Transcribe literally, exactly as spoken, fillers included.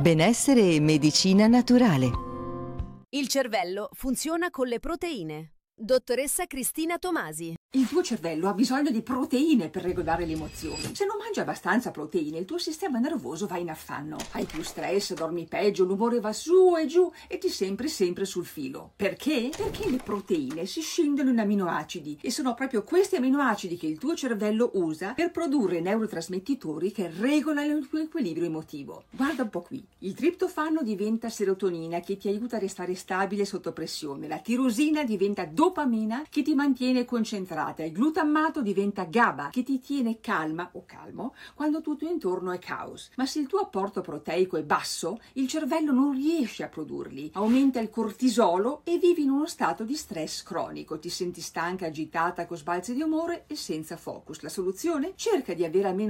Benessere e medicina naturale. Il cervello funziona con le proteine. Dottoressa Cristina Tomasi. Il tuo cervello ha bisogno di proteine per regolare le emozioni. Se non mangi abbastanza proteine, il tuo sistema nervoso va in affanno. Hai più stress, dormi peggio, l'umore va su e giù e ti sembri sempre sul filo. Perché? Perché le proteine si scindono in aminoacidi e sono proprio questi aminoacidi che il tuo cervello usa per produrre neurotrasmettitori che regolano il tuo equilibrio emotivo. Guarda un po' qui. Il triptofano diventa serotonina che ti aiuta a restare stabile sotto pressione. La tirosina diventa dopamina che ti mantiene concentrato. Il glutammato diventa GABA che ti tiene calma o calmo quando tutto intorno è caos. Ma se il tuo apporto proteico è basso, il cervello non riesce a produrli. Aumenta il cortisolo e vivi in uno stato di stress cronico. Ti senti stanca, agitata, con sbalzi di umore e senza focus. La soluzione? Cerca di avere almeno